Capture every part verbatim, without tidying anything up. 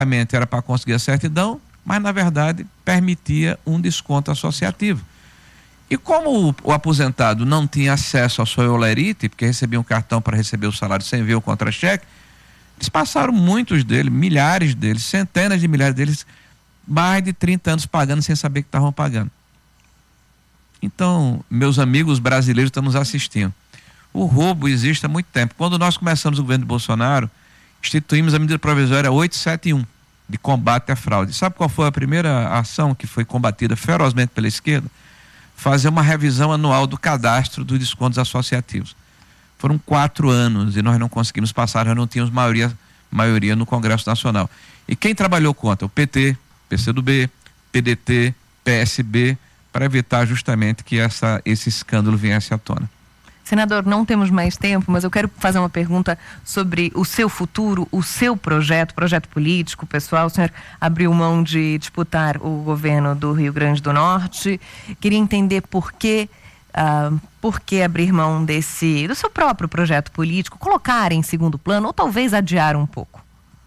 era para conseguir a certidão, mas na verdade permitia um desconto associativo. E como o, o aposentado não tinha acesso ao seu Olerite, porque recebia um cartão para receber o salário sem ver o contra-cheque, eles passaram, muitos deles, milhares deles, centenas de milhares deles, mais de trinta anos pagando sem saber que estavam pagando. Então, meus amigos brasileiros estão nos assistindo. O roubo existe há muito tempo. Quando nós começamos o governo de Bolsonaro, instituímos a medida provisória oitocentos e setenta e um, de combate à fraude. Sabe qual foi a primeira ação que foi combatida ferozmente pela esquerda? Fazer uma revisão anual do cadastro dos descontos associativos. Foram quatro anos e nós não conseguimos passar, nós não tínhamos maioria, maioria no Congresso Nacional. E quem trabalhou contra? O P T, P C do B, P D T, P S B, para evitar justamente que essa, esse escândalo viesse à tona. Senador, não temos mais tempo, mas eu quero fazer uma pergunta sobre o seu futuro, o seu projeto, projeto político, pessoal. O senhor abriu mão de disputar o governo do Rio Grande do Norte. Queria entender por que, uh, por que abrir mão desse, do seu próprio projeto político, colocar em segundo plano ou talvez adiar um pouco.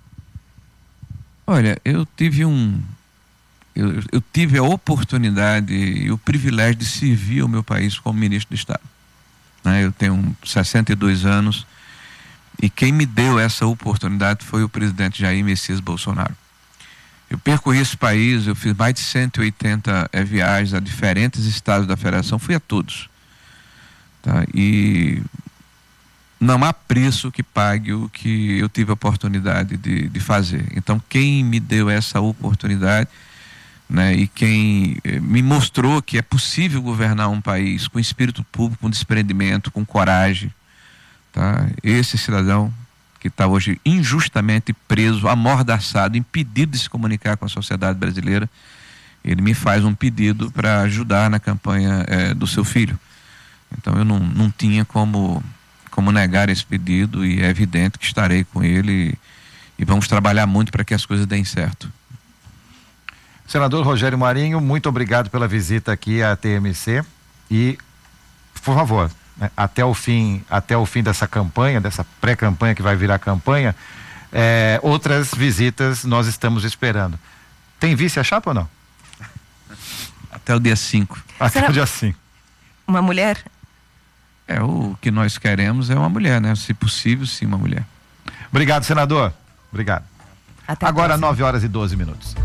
Olha, eu tive um... Eu, eu tive a oportunidade e o privilégio de servir o meu país como ministro do Estado. Eu tenho sessenta e dois anos e quem me deu essa oportunidade foi o presidente Jair Messias Bolsonaro. Eu percorri esse país, eu fiz mais de cento e oitenta é, viagens a diferentes estados da federação, fui a todos. Tá? E não há preço que pague o que eu tive a oportunidade de, de fazer. Então, quem me deu essa oportunidade, né, e quem eh, me mostrou que é possível governar um país com espírito público, com desprendimento, com coragem, tá? Esse cidadão que está hoje injustamente preso, amordaçado, impedido de se comunicar com a sociedade brasileira, ele me faz um pedido para ajudar na campanha eh, do seu filho. Então eu não, não tinha como, como negar esse pedido e é evidente que estarei com ele e, e vamos trabalhar muito para que as coisas deem certo. Senador Rogério Marinho, muito obrigado pela visita aqui à T M C e, por favor, né, até o fim, até o fim dessa campanha, dessa pré-campanha que vai virar campanha, é, outras visitas nós estamos esperando. Tem vice a chapa ou não? Até o dia cinco. Até Será o dia cinco. Uma mulher? É, o que nós queremos é uma mulher, né? Se possível, sim, uma mulher. Obrigado, senador. Obrigado. Até agora nove horas e doze minutos.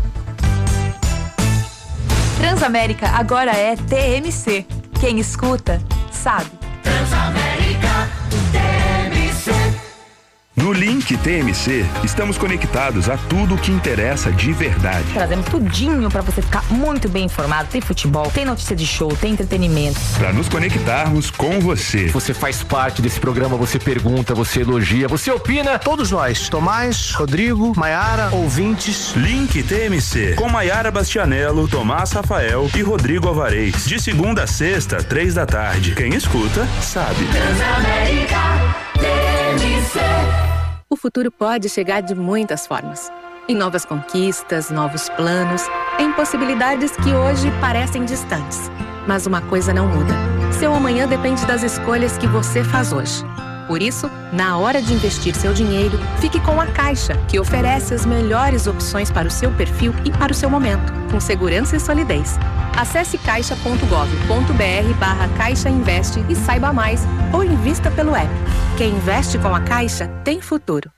Transamérica agora é T M C. Quem escuta, sabe. Transamérica T M C. No Link T M C, estamos conectados a tudo o que interessa de verdade. Trazemos tudinho para você ficar muito bem informado. Tem futebol, tem notícia de show, tem entretenimento. Para nos conectarmos com você. Você faz parte desse programa, você pergunta, você elogia, você opina. Todos nós, Tomás, Rodrigo, Maiara, ouvintes. Link T M C, com Maiara Bastianello, Tomás Rafael e Rodrigo Alvarez. De segunda a sexta, três da tarde. Quem escuta, sabe. Transamérica T M C. O futuro pode chegar de muitas formas. Em novas conquistas, novos planos, em possibilidades que hoje parecem distantes. Mas uma coisa não muda. Seu amanhã depende das escolhas que você faz hoje. Por isso, na hora de investir seu dinheiro, fique com a Caixa, que oferece as melhores opções para o seu perfil e para o seu momento, com segurança e solidez. Acesse caixa ponto gov ponto br barra Caixa Investe e saiba mais, ou invista pelo app. Quem investe com a Caixa tem futuro.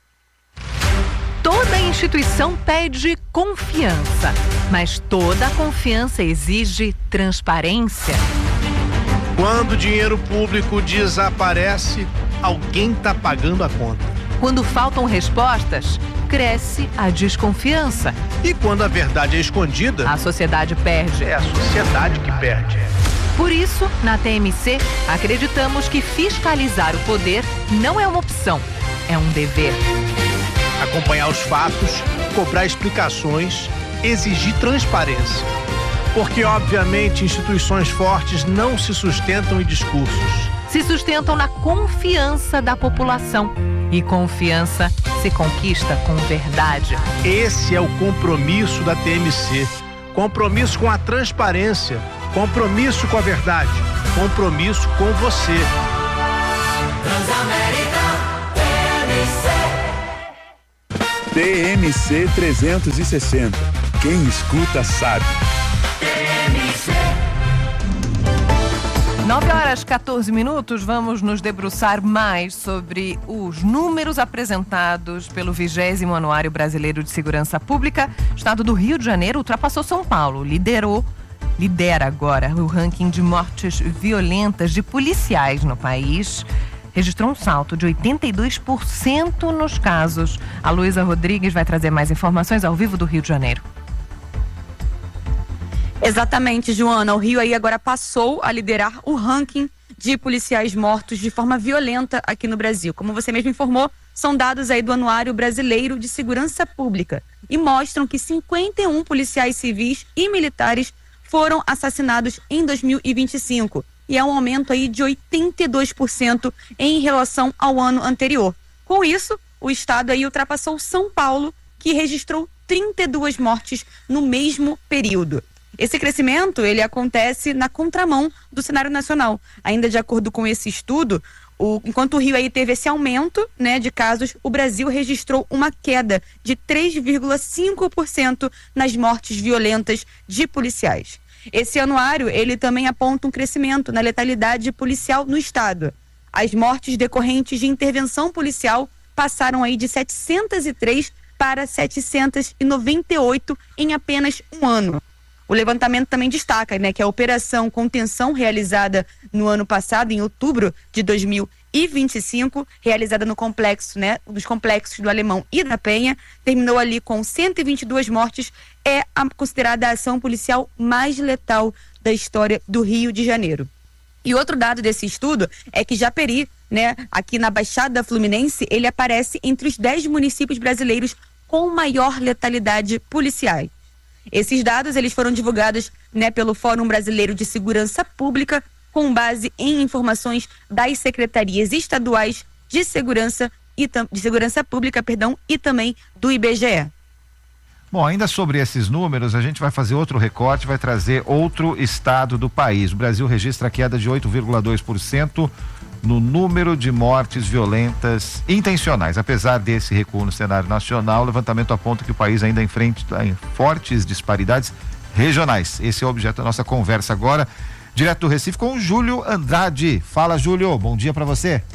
Toda instituição pede confiança, mas toda confiança exige transparência. Quando o dinheiro público desaparece, alguém está pagando a conta. Quando faltam respostas, cresce a desconfiança. E quando a verdade é escondida, a sociedade perde. É a sociedade que perde. Por isso, na T M C, acreditamos que fiscalizar o poder não é uma opção, é um dever. Acompanhar os fatos, cobrar explicações, exigir transparência. Porque, obviamente, instituições fortes não se sustentam em discursos. Se sustentam na confiança da população. E confiança se conquista com verdade. Esse é o compromisso da T M C. Compromisso com a transparência. Compromisso com a verdade. Compromisso com você. Transamérica T M C. T M C trezentos e sessenta. Quem escuta sabe. nove horas, quatorze minutos, vamos nos debruçar mais sobre os números apresentados pelo vigésimo Anuário Brasileiro de Segurança Pública. O estado do Rio de Janeiro ultrapassou São Paulo, liderou, lidera agora o ranking de mortes violentas de policiais no país. Registrou um salto de oitenta e dois por cento nos casos. A Luísa Rodrigues vai trazer mais informações ao vivo do Rio de Janeiro. Exatamente, Joana. O Rio aí agora passou a liderar o ranking de policiais mortos de forma violenta aqui no Brasil. Como você mesmo informou, são dados aí do Anuário Brasileiro de Segurança Pública e mostram que cinquenta e um policiais civis e militares foram assassinados em dois mil e vinte e cinco. E é um aumento aí de oitenta e dois por cento em relação ao ano anterior. Com isso, o estado aí ultrapassou São Paulo, que registrou trinta e duas mortes no mesmo período. Esse crescimento, ele acontece na contramão do cenário nacional. Ainda de acordo com esse estudo, o, enquanto o Rio aí teve esse aumento, né, de casos, o Brasil registrou uma queda de três vírgula cinco por cento nas mortes violentas de policiais. Esse anuário, ele também aponta um crescimento na letalidade policial no estado. As mortes decorrentes de intervenção policial passaram aí de setecentos e três para setecentos e noventa e oito em apenas um ano. O levantamento também destaca, né, que a operação contenção realizada no ano passado, em outubro de dois mil e vinte e cinco, realizada no complexo, né, nos complexos do Alemão e da Penha, terminou ali com cento e vinte e duas mortes, é a, considerada a ação policial mais letal da história do Rio de Janeiro. E outro dado desse estudo é que Japeri, né, aqui na Baixada Fluminense, ele aparece entre os dez municípios brasileiros com maior letalidade policial. Esses dados, eles foram divulgados, né, pelo Fórum Brasileiro de Segurança Pública, com base em informações das secretarias estaduais de segurança e de segurança pública, perdão, e também do I B G E. Bom, ainda sobre esses números, a gente vai fazer outro recorte, vai trazer outro estado do país. O Brasil registra queda de oito vírgula dois por cento no número de mortes violentas intencionais. Apesar desse recuo no cenário nacional, o levantamento aponta que o país ainda enfrenta em fortes disparidades regionais. Esse é o objeto da nossa conversa agora, direto do Recife, com o Júlio Andrade. Fala, Júlio, bom dia para você.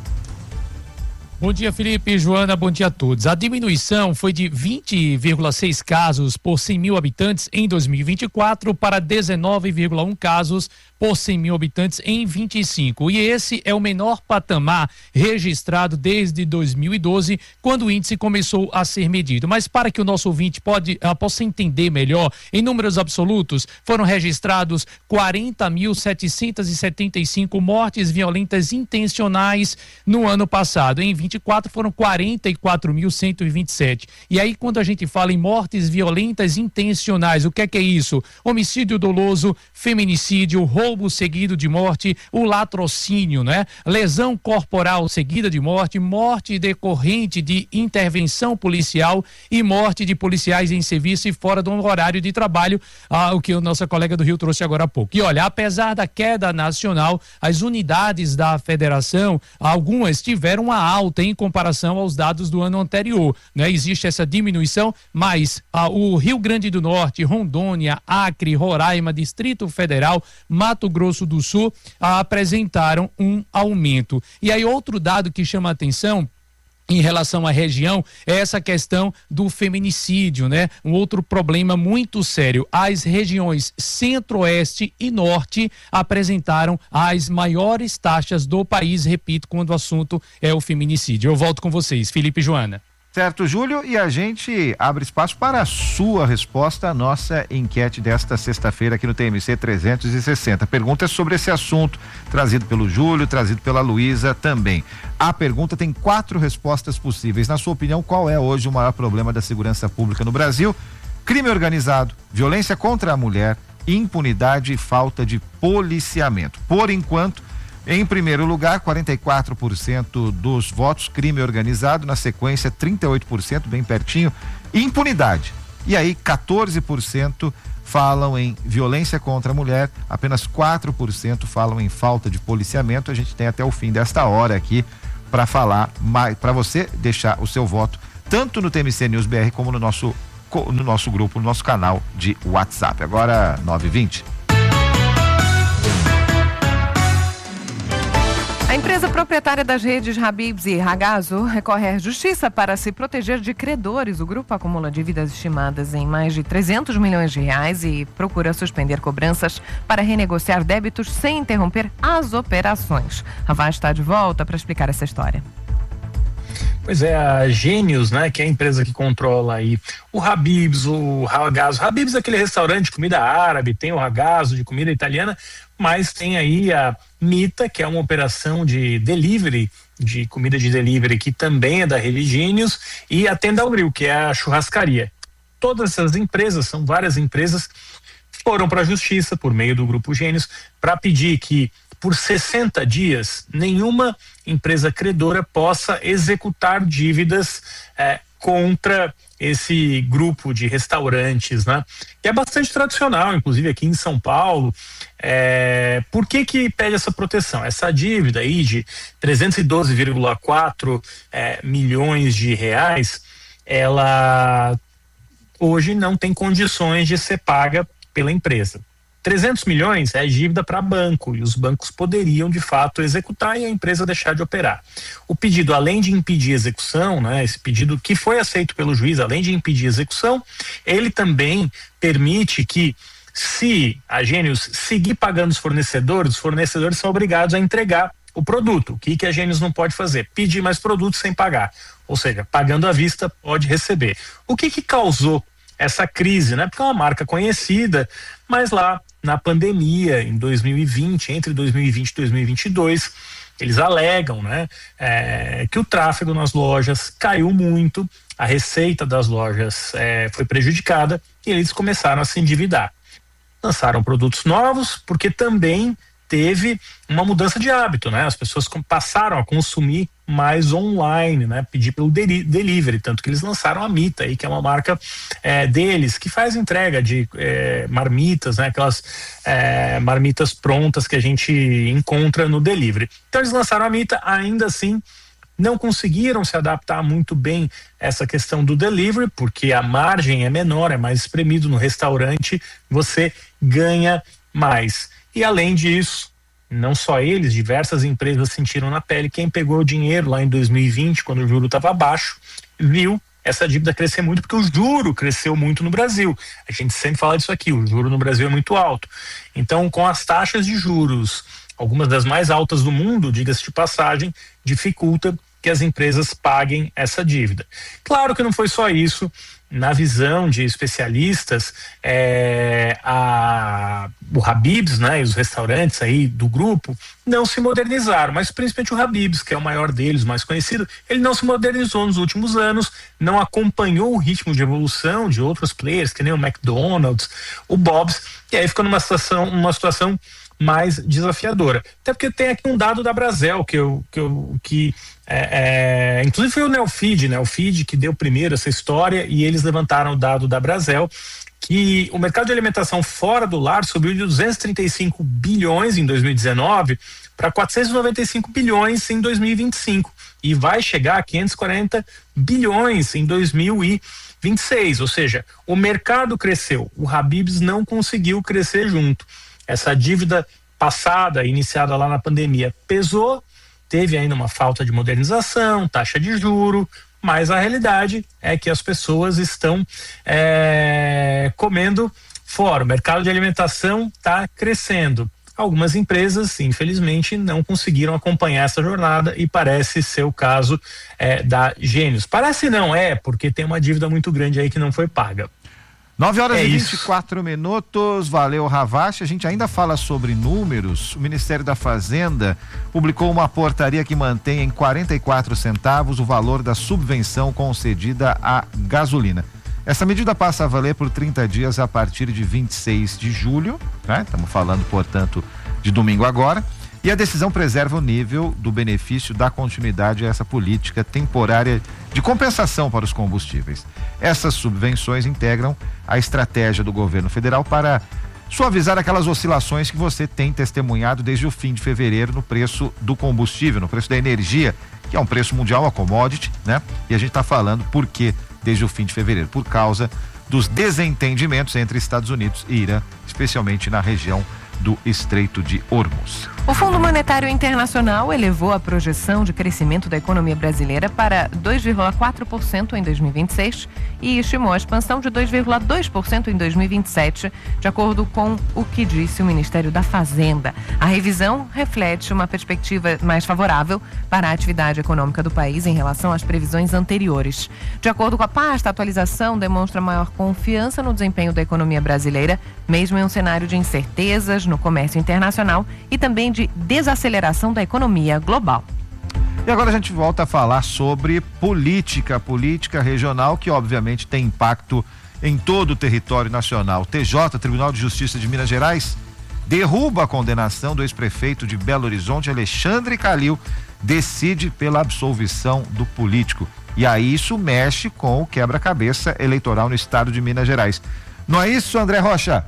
Bom dia, Felipe e Joana, bom dia a todos. A diminuição foi de vinte vírgula seis casos por cem mil habitantes em dois mil e vinte e quatro para dezenove vírgula um casos por cem mil habitantes em vinte e cinco. E esse é o menor patamar registrado desde dois mil e doze, quando o índice começou a ser medido. Mas para que o nosso ouvinte pode, uh, possa entender melhor, em números absolutos, foram registrados quarenta mil setecentos e setenta e cinco mortes violentas intencionais no ano passado. Em vinte e quatro foram quarenta e quatro mil cento e vinte e sete. E aí, quando a gente fala em mortes violentas intencionais, o que é que é isso? Homicídio doloso, feminicídio, roubo roubo seguido de morte, o latrocínio, né? Lesão corporal seguida de morte, morte decorrente de intervenção policial e morte de policiais em serviço e fora do horário de trabalho, ah, o que o nosso colega do Rio trouxe agora há pouco. E olha, apesar da queda nacional, as unidades da federação, algumas tiveram uma alta em comparação aos dados do ano anterior, né? Existe essa diminuição, mas ah, o Rio Grande do Norte, Rondônia, Acre, Roraima, Distrito Federal, Mato Grosso do Sul ah, apresentaram um aumento. E aí outro dado que chama a atenção em relação à região é essa questão do feminicídio, né? Um outro problema muito sério. As regiões centro-oeste e norte apresentaram as maiores taxas do país, repito, quando o assunto é o feminicídio. Eu volto com vocês, Felipe e Joana. Certo, Júlio, e a gente abre espaço para a sua resposta à nossa enquete desta sexta-feira aqui no T M C trezentos e sessenta. A pergunta é sobre esse assunto, trazido pelo Júlio, trazido pela Luísa também. A pergunta tem quatro respostas possíveis. Na sua opinião, qual é hoje o maior problema da segurança pública no Brasil? Crime organizado, violência contra a mulher, impunidade e falta de policiamento. Por enquanto, em primeiro lugar, quarenta e quatro por cento dos votos, crime organizado, na sequência trinta e oito por cento, bem pertinho, impunidade. E aí quatorze por cento falam em violência contra a mulher, apenas quatro por cento falam em falta de policiamento. A gente tem até o fim desta hora aqui para falar, para você deixar o seu voto tanto no T M C News B R como no nosso, no nosso grupo, no nosso canal de WhatsApp. Agora, nove e vinte. A empresa proprietária das redes Habib's e Ragazzo recorre à justiça para se proteger de credores. O grupo acumula dívidas estimadas em mais de trezentos milhões de reais e procura suspender cobranças para renegociar débitos sem interromper as operações. A Vaz está de volta para explicar essa história. Pois é, a Gênios, né, que é a empresa que controla aí o Habib's, o Ragazzo. Habib's é aquele restaurante de comida árabe, tem o Ragazzo de comida italiana, mas tem aí a Mita, que é uma operação de delivery, de comida de delivery, que também é da rede Gênios, e a Tenda ao Grill, que é a churrascaria. Todas essas empresas, são várias empresas, foram para a justiça por meio do Grupo Gênios para pedir que por sessenta dias nenhuma empresa credora possa executar dívidas eh, contra esse grupo de restaurantes, né? Que é bastante tradicional, inclusive aqui em São Paulo. É, por que que pede essa proteção? Essa dívida aí de trezentos e doze vírgula quatro é, milhões de reais, ela hoje não tem condições de ser paga pela empresa. trezentos milhões é dívida para banco e os bancos poderiam de fato executar e a empresa deixar de operar. O pedido, além de impedir a execução, né, esse pedido que foi aceito pelo juiz, além de impedir a execução, ele também permite que, se a Gênios seguir pagando os fornecedores, os fornecedores são obrigados a entregar o produto. O que, que a Gênios não pode fazer? Pedir mais produtos sem pagar. Ou seja, pagando à vista, pode receber. O que que causou essa crise, né? Porque é uma marca conhecida, mas lá na pandemia, em dois mil e vinte, entre dois mil e vinte e dois mil e vinte e dois, eles alegam, né, é, que o tráfego nas lojas caiu muito, a receita das lojas é, foi prejudicada e eles começaram a se endividar. Lançaram produtos novos, porque também teve uma mudança de hábito, né? As pessoas passaram a consumir mais online, né? Pedir pelo deli- delivery, tanto que eles lançaram a Mita aí, que é uma marca é, deles, que faz entrega de é, marmitas, né? Aquelas é, marmitas prontas que a gente encontra no delivery. Então eles lançaram a Mita, ainda assim não conseguiram se adaptar muito bem a essa questão do delivery, porque a margem é menor, é mais espremido. No restaurante você ganha mais. E além disso, não só eles, diversas empresas sentiram na pele. Quem pegou o dinheiro lá em dois mil e vinte, quando o juro estava baixo, viu essa dívida crescer muito, porque o juro cresceu muito no Brasil. A gente sempre fala disso aqui, o juro no Brasil é muito alto. Então, com as taxas de juros, algumas das mais altas do mundo, diga-se de passagem, dificulta que as empresas paguem essa dívida. Claro que não foi só isso. Na visão de especialistas, é, a, o Habib's, né, e os restaurantes aí do grupo não se modernizaram, mas principalmente o Habib's, que é o maior deles, o mais conhecido, ele não se modernizou nos últimos anos, não acompanhou o ritmo de evolução de outros players, que nem o McDonald's, o Bob's, e aí ficou numa situação, uma situação mais desafiadora. Até porque tem aqui um dado da Brasel, que eu, que, eu, que é, é, inclusive foi o Neofeed, né, o Feed que deu primeiro essa história, e eles levantaram o dado da Brasel, que o mercado de alimentação fora do lar subiu de duzentos e trinta e cinco bilhões em dois mil e dezenove para quatrocentos e noventa e cinco bilhões em dois mil e vinte e cinco, e vai chegar a quinhentos e quarenta bilhões em dois mil e vinte e seis, ou seja, o mercado cresceu, o Habib's não conseguiu crescer junto. Essa dívida passada, iniciada lá na pandemia, pesou, teve ainda uma falta de modernização, taxa de juro, mas a realidade é que as pessoas estão é, comendo fora. O mercado de alimentação está crescendo. Algumas empresas, infelizmente, não conseguiram acompanhar essa jornada e parece ser o caso é, da Gênios. Parece não, é, porque tem uma dívida muito grande aí que não foi paga. nove horas é e vinte e quatro minutos, valeu Ravache. A gente ainda fala sobre números. O Ministério da Fazenda publicou uma portaria que mantém em quarenta e quatro centavos o valor da subvenção concedida à gasolina. Essa medida passa a valer por trinta dias a partir de vinte e seis de julho, né? Estamos falando, portanto, de domingo agora. E a decisão preserva o nível do benefício da continuidade a essa política temporária de compensação para os combustíveis. Essas subvenções integram a estratégia do governo federal para suavizar aquelas oscilações que você tem testemunhado desde o fim de fevereiro no preço do combustível, no preço da energia, que é um preço mundial, a commodity, né? E a gente está falando por quê desde o fim de fevereiro? Por causa dos desentendimentos entre Estados Unidos e Irã, especialmente na região do Estreito de Hormuz. O Fundo Monetário Internacional elevou a projeção de crescimento da economia brasileira para dois vírgula quatro por cento em dois mil e vinte e seis e estimou a expansão de dois vírgula dois por cento em dois mil e vinte e sete, de acordo com o que disse o Ministério da Fazenda. A revisão reflete uma perspectiva mais favorável para a atividade econômica do país em relação às previsões anteriores. De acordo com a pasta, a atualização demonstra maior confiança no desempenho da economia brasileira, mesmo em um cenário de incertezas no comércio internacional e também de desaceleração da economia global. E agora a gente volta a falar sobre política, política regional, que obviamente tem impacto em todo o território nacional. T J, Tribunal de Justiça de Minas Gerais, derruba a condenação do ex-prefeito de Belo Horizonte, Alexandre Calil, decide pela absolvição do político. E aí isso mexe com o quebra-cabeça eleitoral no estado de Minas Gerais. Não é isso, André Rocha?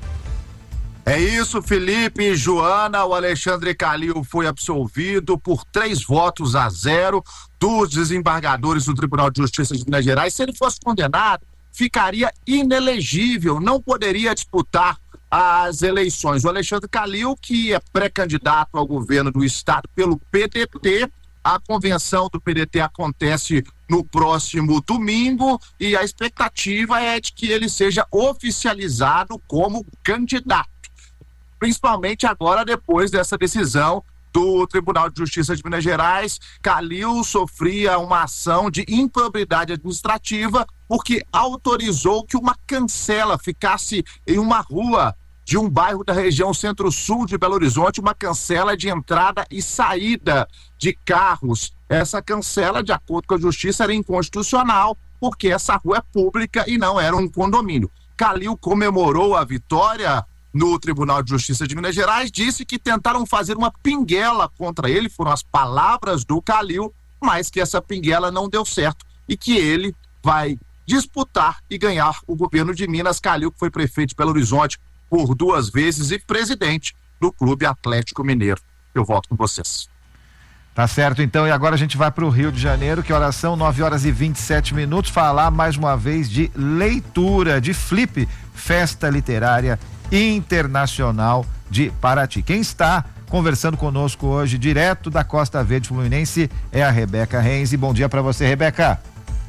É isso, Felipe e Joana. O Alexandre Calil foi absolvido por três votos a zero dos desembargadores do Tribunal de Justiça de Minas Gerais. Se ele fosse condenado, ficaria inelegível, não poderia disputar as eleições. O Alexandre Calil, que é pré-candidato ao governo do estado pelo P D T, a convenção do P D T acontece no próximo domingo e a expectativa é de que ele seja oficializado como candidato. Principalmente agora, depois dessa decisão do Tribunal de Justiça de Minas Gerais. Calil sofria uma ação de improbidade administrativa porque autorizou que uma cancela ficasse em uma rua de um bairro da região centro-sul de Belo Horizonte, uma cancela de entrada e saída de carros. Essa cancela, de acordo com a Justiça, era inconstitucional porque essa rua é pública e não era um condomínio. Calil comemorou a vitória no Tribunal de Justiça de Minas Gerais, disse que tentaram fazer uma pinguela contra ele, foram as palavras do Calil, mas que essa pinguela não deu certo e que ele vai disputar e ganhar o governo de Minas. Calil, que foi prefeito de Belo Horizonte por duas vezes e presidente do Clube Atlético Mineiro. Eu volto com vocês. Tá certo, então, e agora a gente vai para o Rio de Janeiro, que horas são? nove horas e vinte e sete minutos, falar mais uma vez de leitura, de Flip, Festa Literária Internacional de Paraty. Quem está conversando conosco hoje, direto da Costa Verde Fluminense, é a Rebeca Renzi. Bom dia para você, Rebeca.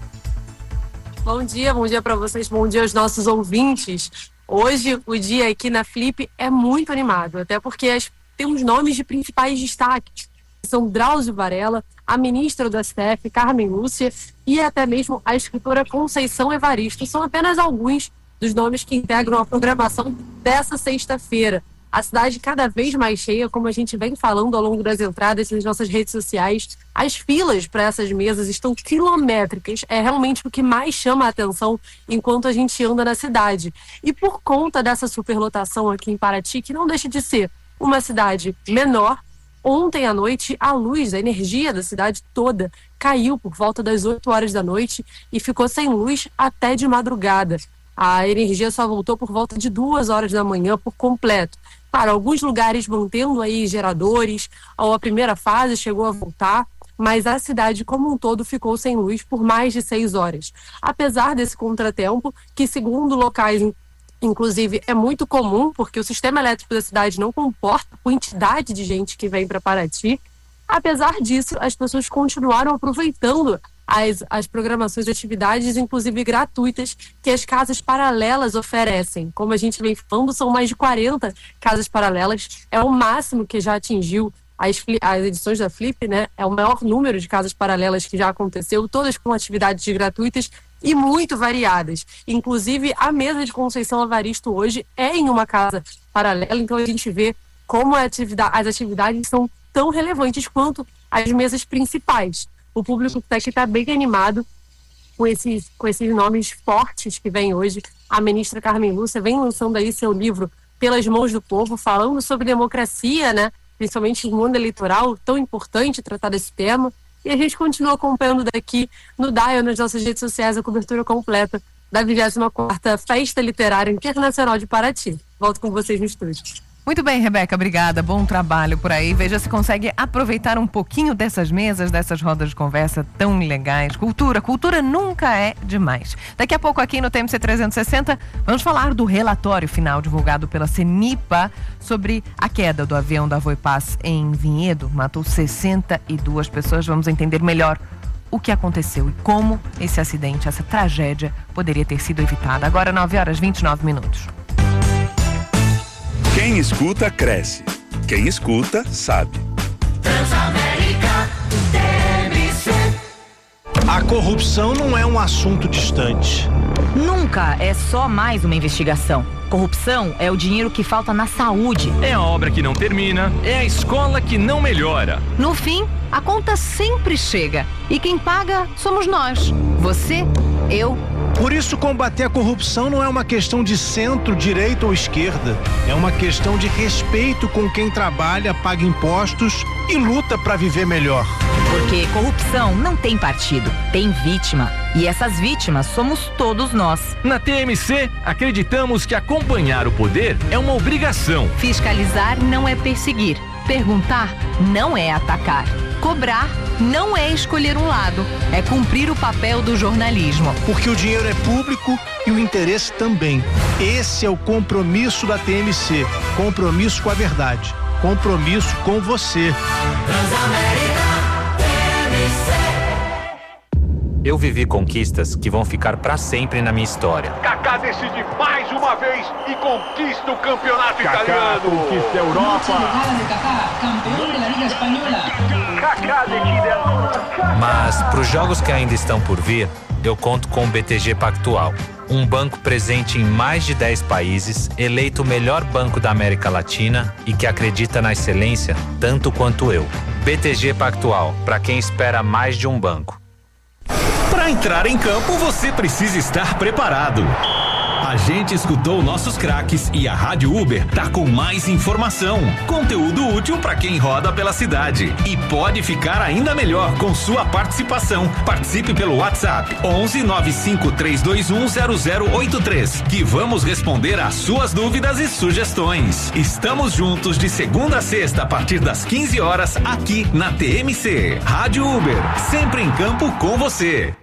Bom dia, bom dia para vocês, bom dia aos nossos ouvintes. Hoje o dia aqui na Flip é muito animado, até porque as, temos nomes de principais destaques. São Drauzio Varela, a ministra do S T F, Carmen Lúcia, e até mesmo a escritora Conceição Evaristo. São apenas alguns dos nomes que integram a programação dessa sexta-feira. A cidade cada vez mais cheia, como a gente vem falando ao longo das entradas nas nossas redes sociais. As filas para essas mesas estão quilométricas. É realmente o que mais chama a atenção enquanto a gente anda na cidade. E por conta dessa superlotação aqui em Paraty, que não deixa de ser uma cidade menor, ontem à noite a luz, a energia da cidade toda caiu por volta das oito horas da noite e ficou sem luz até de madrugada. A energia só voltou por volta de duas horas da manhã por completo. Claro, alguns lugares mantendo aí geradores, ou a primeira fase chegou a voltar, mas a cidade como um todo ficou sem luz por mais de seis horas. Apesar desse contratempo, que segundo locais, inclusive, é muito comum, porque o sistema elétrico da cidade não comporta a quantidade de gente que vem para Paraty, apesar disso, as pessoas continuaram aproveitando As, as programações de atividades, inclusive gratuitas, que as casas paralelas oferecem. Como a gente vem falando, são mais de quarenta casas paralelas, é o máximo que já atingiu as, as edições da Flip, né? É o maior número de casas paralelas que já aconteceu, todas com atividades gratuitas e muito variadas. Inclusive, a mesa de Conceição Evaristo hoje é em uma casa paralela, então a gente vê como a atividade, as atividades são tão relevantes quanto as mesas principais. O público aqui está bem animado com esses, com esses nomes fortes que vem hoje. A ministra Carmen Lúcia vem lançando aí seu livro Pelas Mãos do Povo, falando sobre democracia, né? Principalmente no mundo eleitoral, tão importante tratar desse tema. E a gente continua acompanhando daqui no Dial, nas nossas redes sociais, a cobertura completa da vigésima quarta Festa Literária Internacional de Paraty. Volto com vocês no estúdio. Muito bem, Rebeca, obrigada. Bom trabalho por aí. Veja se consegue aproveitar um pouquinho dessas mesas, dessas rodas de conversa tão legais. Cultura, cultura nunca é demais. Daqui a pouco aqui no T M C trezentos e sessenta, vamos falar do relatório final divulgado pela CENIPA sobre a queda do avião da Voipaz em Vinhedo. Matou sessenta e duas pessoas. Vamos entender melhor o que aconteceu e como esse acidente, essa tragédia poderia ter sido evitada. Agora nove horas e vinte e nove minutos. Quem escuta, cresce. Quem escuta, sabe. Transamérica T M C. A corrupção não é um assunto distante. Nunca é só mais uma investigação. Corrupção é o dinheiro que falta na saúde. É a obra que não termina, é a escola que não melhora. No fim, a conta sempre chega. E quem paga somos nós. Você, eu. Por isso, combater a corrupção não é uma questão de centro, direita ou esquerda. É uma questão de respeito com quem trabalha, paga impostos e luta para viver melhor. Porque corrupção não tem partido, tem vítima. E essas vítimas somos todos nós. Na T M C, acreditamos que acompanhar o poder é uma obrigação. Fiscalizar não é perseguir. Perguntar não é atacar. Cobrar não é escolher um lado. É cumprir o papel do jornalismo. Porque o dinheiro é público e o interesse também. Esse é o compromisso da T M C. Compromisso com a verdade. Compromisso com você. Transamérica T M C. Eu vivi conquistas que vão ficar pra sempre na minha história. Kaká decide mais uma vez e conquista o campeonato Kaká italiano. Conquista a Europa. Kaká decide a Europa. Mas pros jogos que ainda estão por vir, eu conto com o B T G Pactual. Um banco presente em mais de dez países, eleito o melhor banco da América Latina e que acredita na excelência tanto quanto eu. B T G Pactual, para quem espera mais de um banco. Para entrar em campo, você precisa estar preparado. A gente escutou nossos craques e a Rádio Uber tá com mais informação, conteúdo útil para quem roda pela cidade e pode ficar ainda melhor com sua participação. Participe pelo WhatsApp onze nove cinco três dois um zero zero oito três que vamos responder às suas dúvidas e sugestões. Estamos juntos de segunda a sexta a partir das quinze horas aqui na T M C. Rádio Uber, sempre em campo com você.